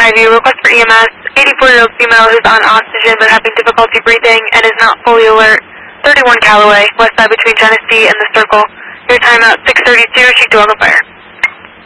Highview, request for EMS, 84-year-old female who's on oxygen but having difficulty breathing and is not fully alert, 31 Callaway, west side between Genesee and the Circle. Your timeout 6:32, Chief Dog on fire.